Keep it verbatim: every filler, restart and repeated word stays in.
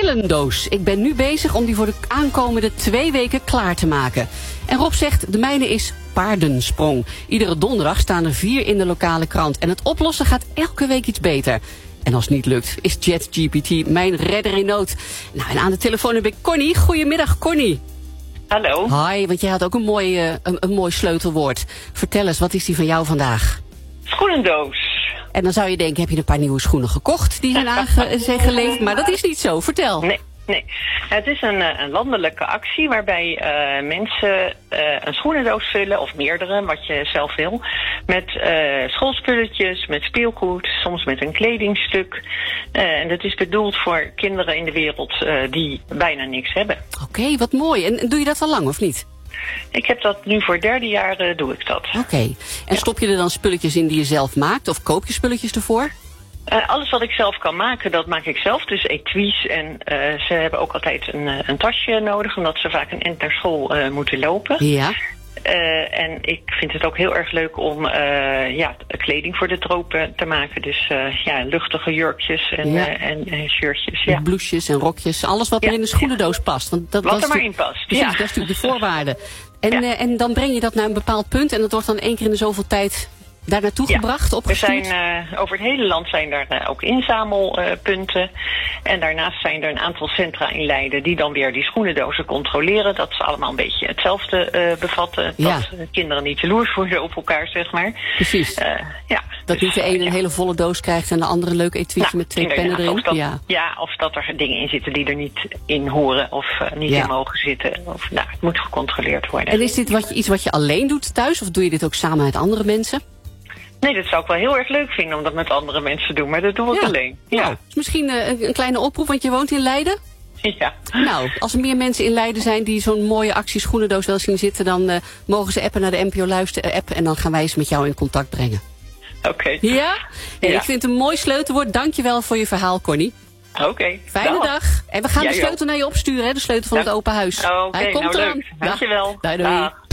spullendoos. Ik ben nu bezig om die voor de aankomende twee weken klaar te maken. En Rob zegt, de mijne is paardensprong. Iedere donderdag staan er vier in de lokale krant. En het oplossen gaat elke week iets beter. En als het niet lukt, is ChatGPT mijn redder in nood. Nou, en aan de telefoon heb ik Connie. Goedemiddag, Connie. Hallo. Hi, want jij had ook een mooi, uh, een, een mooi sleutelwoord. Vertel eens, wat is die van jou vandaag? Schoenendoos. En dan zou je denken, heb je een paar nieuwe schoenen gekocht die zijn, aange- zijn geleverd? Maar dat is niet zo. Vertel. Nee, nee. Het is een, een landelijke actie waarbij uh, mensen uh, een schoenendoos vullen, of meerdere, wat je zelf wil. Met uh, schoolspulletjes, met speelgoed, soms met een kledingstuk. Uh, en dat is bedoeld voor kinderen in de wereld uh, die bijna niks hebben. Oké, okay, wat mooi. En, en doe je dat al lang of niet? Ik heb dat nu voor het derde jaar, uh, doe ik dat. Oké. Okay. En ja. Stop je er dan spulletjes in die je zelf maakt? Of koop je spulletjes ervoor? Uh, alles wat ik zelf kan maken, dat maak ik zelf. Dus etuis. En uh, ze hebben ook altijd een, een tasje nodig, omdat ze vaak een eind naar school uh, moeten lopen. Ja. Uh, en ik vind het ook heel erg leuk om uh, ja, kleding voor de tropen te maken. Dus uh, ja, luchtige jurkjes en, ja. uh, en, en shirtjes. Ja. Blouses en rokjes. Alles wat ja. er in de schoenendoos ja. past. Want dat, wat dat er maar de, in past. Precies, ja. dat is natuurlijk de voorwaarde. En, ja. uh, en dan breng je dat naar een bepaald punt. En dat wordt dan één keer in de zoveel tijd daar naartoe ja. gebracht, opgestuurd? Er zijn, uh, over het hele land zijn er uh, ook inzamelpunten. Uh, en daarnaast zijn er een aantal centra in Leiden die dan weer die schoenendozen controleren. Dat ze allemaal een beetje hetzelfde uh, bevatten. Ja. Dat uh, kinderen niet jaloers worden op elkaar, zeg maar. Precies. Uh, ja, dat dus, niet de ene uh, een ja. hele volle doos krijgt en de andere een leuk etuietje nou, met twee pennen erin. Of dat, ja. ja, of dat er dingen in zitten die er niet in horen of uh, niet ja. in mogen zitten. Of, nou, het moet gecontroleerd worden. En is dit wat je, iets wat je alleen doet thuis of doe je dit ook samen met andere mensen? Nee, dat zou ik wel heel erg leuk vinden om dat met andere mensen te doen, maar dat doe ik ja. alleen. Ja. Nou, is misschien uh, een, een kleine oproep, want je woont in Leiden? Ja. Nou, als er meer mensen in Leiden zijn die zo'n mooie actie schoenendoos wel zien zitten, dan uh, mogen ze appen naar de N P O Luister app en dan gaan wij ze met jou in contact brengen. Oké. Okay. Ja? Hey, ja? Ik vind het een mooi sleutelwoord. Dankjewel voor je verhaal, Connie. Oké. Okay. Fijne dag. dag. En we gaan Jij de sleutel ook. naar je opsturen, hè? De sleutel van ja. het open huis. Oké, okay, Hij komt nou eraan. leuk. Dankjewel. Doei, doei. Dag.